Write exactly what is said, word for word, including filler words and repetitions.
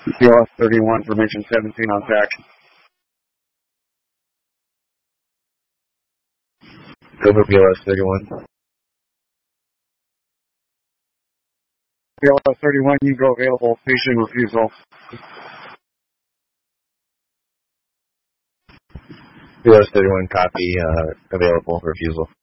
B L S thirty-one, formation seventeen on tack. Go for B L S thirty-one. B L S thirty-one, you go available, station refusal. B L S thirty-one, copy, uh, available, refusal.